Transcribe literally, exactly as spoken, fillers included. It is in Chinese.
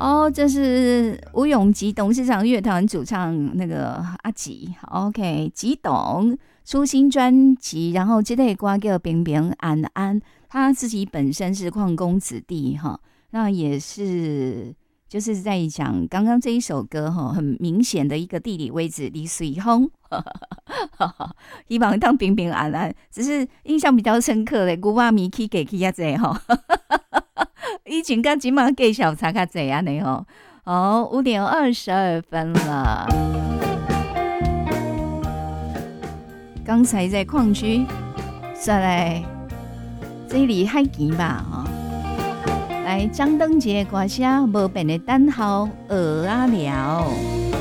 哦，这是吴永吉董事长乐团主唱那个阿吉 ，OK， 吉董出新专辑，然后这类歌叫平平安安，他自己本身是矿工子弟哈，那也是就是在讲刚刚这一首歌哈，很明显的一个地理位置，离水风，希望当平平安安，只是印象比较深刻的，古巴米去给去啊这哈。以前跟今晚给小差较济安尼吼，哦，五点二十二分了。刚才在矿区，再来这里海墘吧哈、哦，来张灯节歌声无变的等候鹅啊聊。